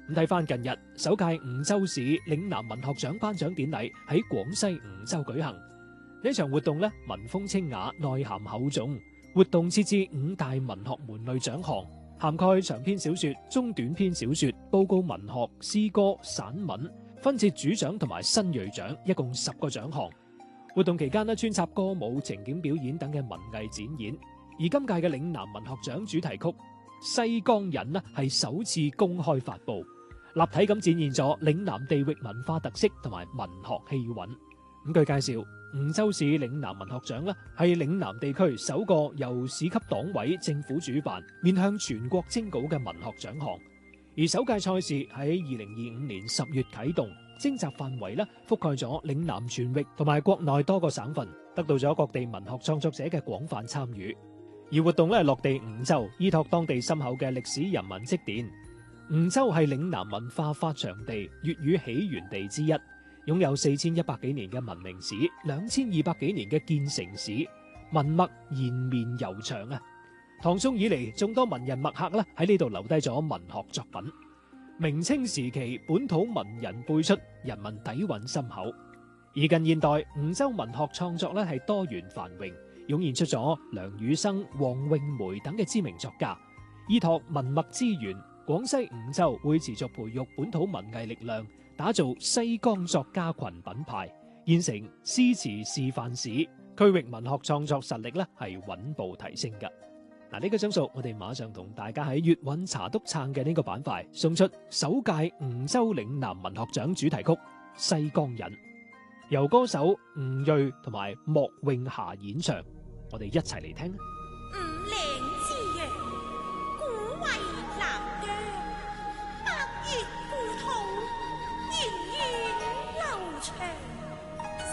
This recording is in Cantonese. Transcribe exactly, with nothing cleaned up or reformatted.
咁睇翻近日首屆梧州市嶺南文學獎頒獎典禮喺廣西梧州舉行。呢場活動咧文風清雅，內涵厚重。活動設置五大文學門類獎項，涵蓋長篇小說、中短篇小說、報告文學、詩歌、散文，分設主獎同埋新銳獎，一共十個獎項。活動期間咧穿插歌舞、情景表演等嘅文藝展演。而今屆嘅嶺南文學獎主題曲《西江引》呢係首次公開發佈，立體咁展現咗嶺南地域文化特色同埋文學氣韻。咁據介紹，梧州市嶺南文學獎呢係嶺南地區首個由市級黨委政府主辦、面向全國徵稿嘅文學獎項。而首屆賽事喺二零二五年十月啟動，徵集範圍呢覆蓋咗嶺南全域同埋國內多個省份，得到咗各地文學創作者嘅廣泛參與。而活動咧落地梧州，依託當地深厚嘅歷史人文積澱。梧州係嶺南文化發祥地、粵語起源地之一，擁有四千一百幾年嘅文明史、兩千二百幾年嘅建成史，文脈延綿悠長啊！唐宋以嚟，眾多文人墨客咧喺呢度留低咗文學作品。明清時期，本土文人輩出，人民底蘊深厚。而近現代，梧州文學創作咧係多元繁榮，湧現出咗梁羽生、黃詠梅等嘅知名作家。依託文墨資源，廣西梧州會持續培育本土文藝力量，打造西江作家群品牌，建成詩詞示範市，區域文學創作實力咧係穩步提升㗎。嗱，呢個鐘數，我哋馬上同大家喺粵韻查篤撐嘅呢個板塊送出首屆梧州嶺南文學獎主題曲《西江引》，由歌手吳銳同埋莫詠霞演唱，我哋一齊嚟聽。 五嶺之陽，古為南疆，百越故土，源遠流長。